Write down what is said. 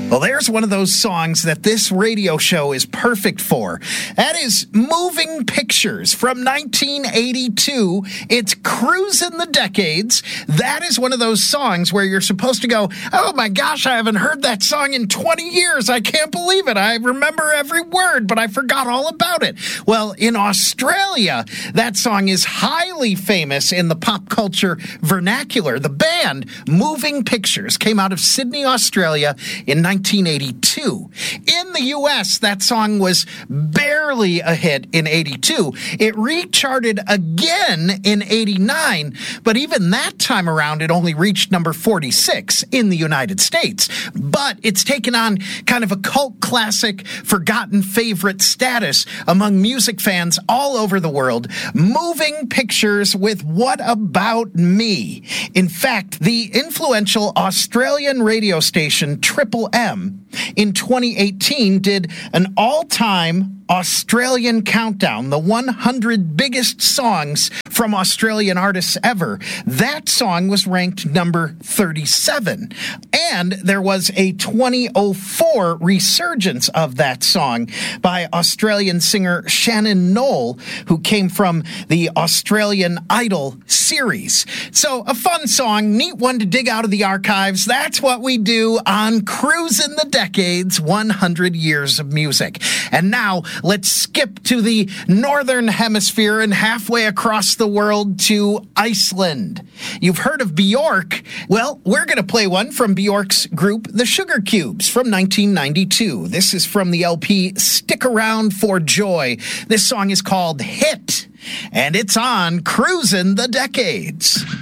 Well, there's one of those songs that this radio show is perfect for. That is Moving Pictures from 1982. It's Cruisin' the Decades. That is one of those songs where you're supposed to go, oh my gosh, I haven't heard that song in 20 years. I can't believe it. I remember every word, but I forgot all about it. Well, in Australia, that song is highly famous in the pop culture vernacular. The band Moving Pictures came out of Sydney, Australia in 1982. In the U.S., that song was barely a hit in 82. It recharted again in 89, but even that time around, it only reached number 46 in the United States. But it's taken on kind of a cult classic, forgotten favorite status among music fans all over the world. Moving Pictures with What About Me? In fact, the influential Australian radio station Triple M in 2018 did an all-time Australian countdown, the 100 biggest songs from Australian artists ever. That song was ranked number 37. And there was a 2004 resurgence of that song by Australian singer Shannon Noll, who came from the Australian Idol series. So a fun song, neat one to dig out of the archives. That's what we do on Cruisin' the Decades, 100 years of music. And now let's skip to the northern hemisphere and halfway across the world to Iceland. You've heard of Bjork? Well, we're going to play one from Bjork's group, the Sugar Cubes, from 1992. This is from the LP Stick Around for Joy. This song is called Hit, and it's on Cruisin' the Decades.